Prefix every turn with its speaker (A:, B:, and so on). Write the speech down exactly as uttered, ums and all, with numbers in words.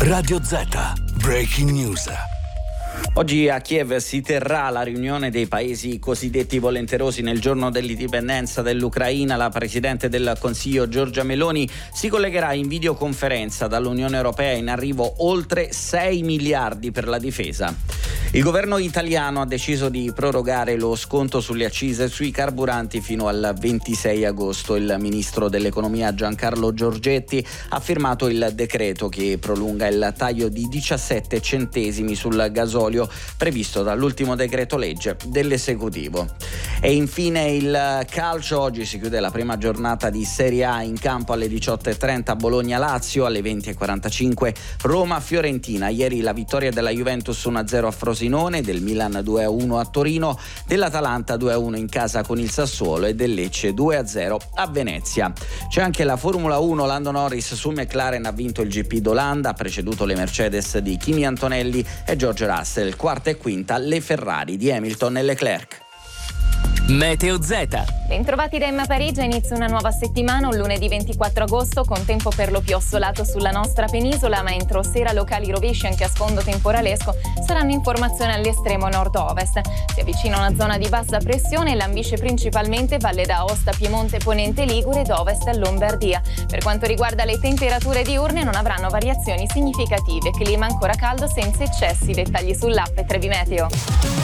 A: Radio Z, Breaking News.
B: Oggi a Kiev si terrà la riunione dei paesi cosiddetti volenterosi nel giorno dell'indipendenza dell'Ucraina. La Presidente del Consiglio Giorgia Meloni si collegherà in videoconferenza dall'Unione Europea, in arrivo oltre sei miliardi per la difesa. Il governo italiano ha deciso di prorogare lo sconto sulle accise sui carburanti fino al ventisei agosto. Il ministro dell'economia Giancarlo Giorgetti ha firmato il decreto che prolunga il taglio di diciassette centesimi sul gasolio previsto dall'ultimo decreto legge dell'esecutivo. E infine il calcio. Oggi si chiude la prima giornata di Serie A. In campo alle diciotto e trenta Bologna-Lazio, alle venti e quarantacinque Roma-Fiorentina. Ieri la vittoria della Juventus uno a zero a Frosinone, del Milan due a uno a Torino, dell'Atalanta due a uno in casa con il Sassuolo e del Lecce due a zero a Venezia. C'è anche la Formula uno. Lando Norris su McLaren ha vinto il G P d'Olanda, ha preceduto le Mercedes di Kimi Antonelli e George Russell. Quarta e quinta le Ferrari di Hamilton e Leclerc.
C: Meteo Z.
D: Bentrovati da Emma Parigi, inizia una nuova settimana, un lunedì ventiquattro agosto, con tempo per lo più assolato sulla nostra penisola, ma entro sera locali rovesci anche a sfondo temporalesco saranno in formazione all'estremo nord-ovest. Si avvicina una zona di bassa pressione e lambisce principalmente Valle d'Aosta, Piemonte, Ponente Ligure ed ovest Lombardia. Per quanto riguarda le temperature diurne non avranno variazioni significative, clima ancora caldo senza eccessi. Dettagli sull'app Trevi Meteo.